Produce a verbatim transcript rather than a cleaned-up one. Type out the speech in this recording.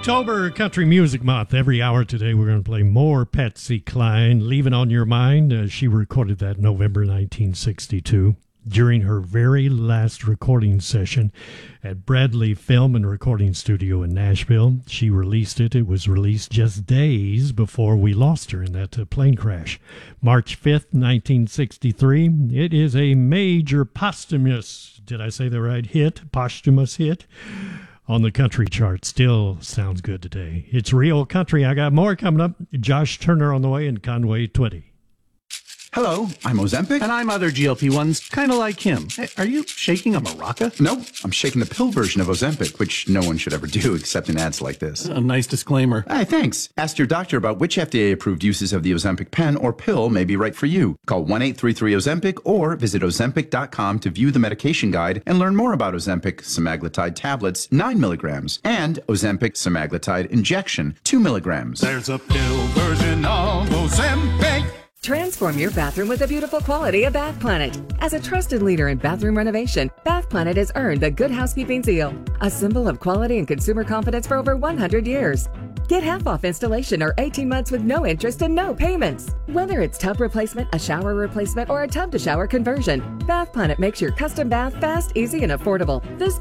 October Country Music Month. Every hour today we're going to play more Patsy Cline, Leaving on Your Mind. Uh, she recorded that November nineteen sixty-two during her very last recording session at Bradley Film and Recording Studio in Nashville. She released it. It was released just days before we lost her in that uh, plane crash. March fifth, nineteen sixty-three. It is a major posthumous, did I say the right, hit? Posthumous hit on the country chart. Still sounds good today. It's Real Country. I got more coming up. Josh Turner on the way in Conway twenty. Hello, I'm Ozempic. And I'm other G L P ones, kind of like him. Hey, are you shaking a maraca? No, I'm shaking the pill version of Ozempic, which no one should ever do except in ads like this. A nice disclaimer. Hey, thanks. Ask your doctor about which F D A-approved uses of the Ozempic pen or pill may be right for you. Call one eight three three Ozempic or visit Ozempic dot com to view the medication guide and learn more about Ozempic semaglutide tablets, nine milligrams, and Ozempic semaglutide injection, two milligrams. There's a pill version of Ozempic. Transform your bathroom with the beautiful quality of Bath Planet. As a trusted leader in bathroom renovation, Bath Planet has earned the Good Housekeeping seal, a symbol of quality and consumer confidence for over one hundred years. Get half off installation or eighteen months with no interest and no payments. Whether it's tub replacement, a shower replacement, or a tub to shower conversion, Bath Planet makes your custom bath fast, easy, and affordable. This